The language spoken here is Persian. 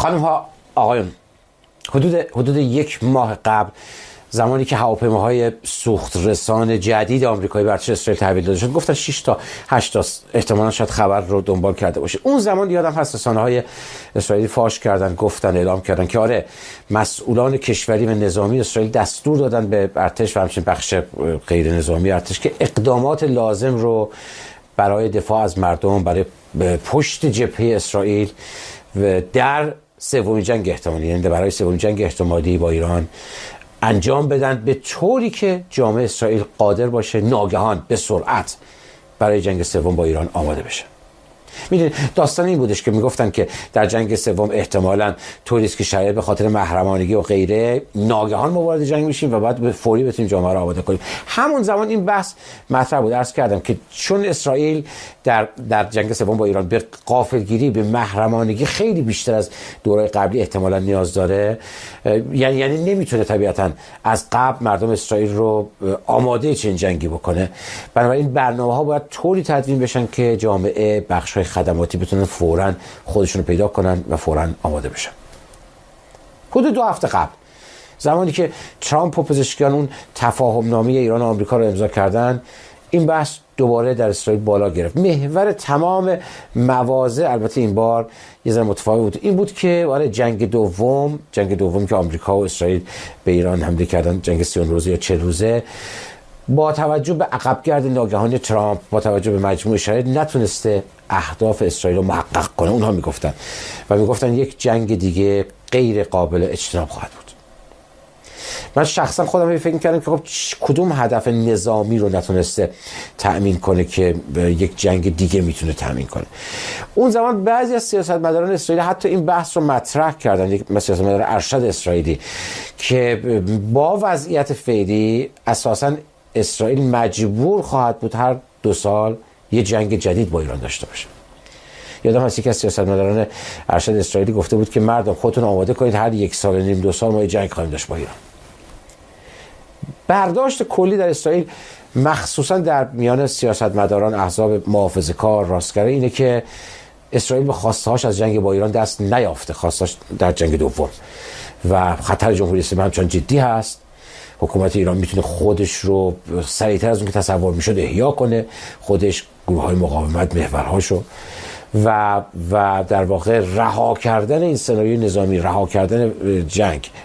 خانم ها آقایون، حدود یک ماه قبل زمانی که هواپیماهای سوخت رسان جدید آمریکایی بر ارتش اسرائیل تحویل داده شد، گفتن 6 تا 8 تا احتمالاً شاید خبر رو دنبال کرده باشه. اون زمان یادم هست رسانه‌های اسرائیلی فاش کردن، گفتن، اعلام کردن که آره مسئولان کشوری و نظامی اسرائیل دستور دادن به ارتش و همچنین بخش غیر نظامی ارتش که اقدامات لازم رو برای دفاع از مردم، برای پشت جبهه اسرائیل و در سومین جنگ احتمالی، یعنی برای سومین جنگ احتمالی با ایران انجام بدن، به طوری که جامعه اسرائیل قادر باشه ناگهان به سرعت برای جنگ سوم با ایران آماده بشه. میدونید داستان این بودش که میگفتن که در جنگ سوم احتمالاً طوری است که شاید به خاطر محرمانگی و غیره ناگهان ما وارد جنگ میشیم و بعد به فوری بتونیم جامعه رو آماده کنیم. همون زمان این بحث مطرح بود. عرض کردم که چون اسرائیل در جنگ سوم با ایران به غافلگیری، به محرمانگی خیلی بیشتر از دورهای قبلی احتمالاً نیاز داره، یعنی نمیتونه طبیعتاً از قبل مردم اسرائیل رو آماده چنین جنگی بکنه. بنابراین برنامه‌ها باید طوری تدوین بشن که جامعه بخش‌های خدماتی بتونن فوراً خودشون رو پیدا کنن و فوراً آماده بشن. حدود 2 هفته قبل زمانی که ترامپ و پزشکیان اون تفاهم نامه ایران و آمریکا رو امضا کردن، این بحث دوباره در اسرائیل بالا گرفت. محور تمام مواضع البته این بار یه ذره متفاوت بود. این بود که آره جنگ دوم که آمریکا و اسرائیل به ایران حمله کردن، جنگ 30 روزه یا 40 روزه، با توجه به عقبگرد ناگهانی ترامپ، با توجه به مجموع شرایط نتونسته اهداف اسرائیل رو محقق کنه. اونها میگفتن یک جنگ دیگه غیر قابل اجتناب خواهد بود. من شخصا خودم فکر می‌کردم که خب کدوم هدف نظامی رو نتونسته تأمین کنه که یک جنگ دیگه میتونه تأمین کنه. اون زمان بعضی از سیاستمداران اسرائیلی حتی این بحث رو مطرح کردن، یک سیاستمدار ارشد اسرائیلی، که با وضعیت فعلی اساساً اسرائیل مجبور خواهد بود هر 2 سال یه جنگ جدید با ایران داشته باشه. یادم هست یک از سیاستمداران ارشد اسرائیلی گفته بود که مردم خودتون آماده کنید هر 1 سال و نیم 2 سال ما یه جنگ خواهیم داشت با ایران. برداشت کلی در اسرائیل، مخصوصا در میان سیاستمداران احزاب محافظه‌کار راستگرا، اینه که اسرائیل به خواسته‌هاش از جنگ با ایران دست نیافته، خواسته‌اش در جنگ دوم، و خطر جمهوری اسلامی همچنان جدی هست. حکومت ایران میتونه خودش رو سریعتر از اون که تصور میشد احیا کنه، خودش، گروه‌های مقاومت، محورهاشو، و در واقع رها کردن این سناریوی نظامی، رها کردن جنگ